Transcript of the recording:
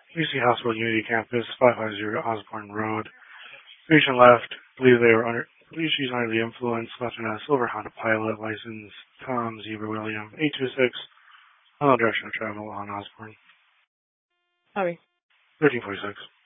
UC Hospital Unity Campus, 550 Osborne Road. Patient left. Believe she's under the influence. Left in a silver Honda Pilot, license Tom Zebra William 826. Unknown direction of travel on Osborne. Sorry. 1346.